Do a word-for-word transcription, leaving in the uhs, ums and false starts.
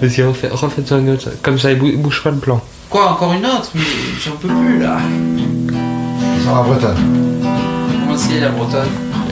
Vas-y, refais, refais-en une autre. Comme ça, il bou- bouge pas le plan. Quoi, encore une autre? Mais j'en peux plus là. Sur la Bretonne. Comment c'est la Bretonne?